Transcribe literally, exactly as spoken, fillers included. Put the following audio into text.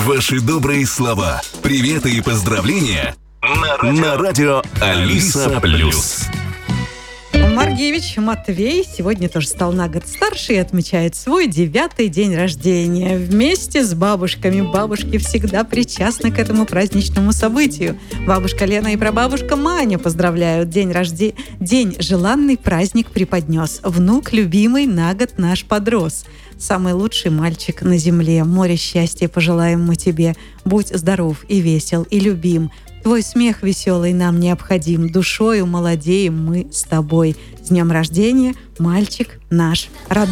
Ваши добрые слова, приветы и поздравления на радио, на радио Алиса Плюс. Маргевич Матвей сегодня тоже стал на год старше и отмечает свой девятый день рождения. Вместе с бабушками. Бабушки всегда причастны к этому праздничному событию. Бабушка Лена и прабабушка Маня поздравляют. День рождения, день желанный праздник преподнес. Внук любимый на год наш подрос. Самый лучший мальчик на земле. Море счастья пожелаем мы тебе. Будь здоров и весел, и любим. Твой смех веселый нам необходим. Душою молодеем мы с тобой. С днем рождения, мальчик наш родной.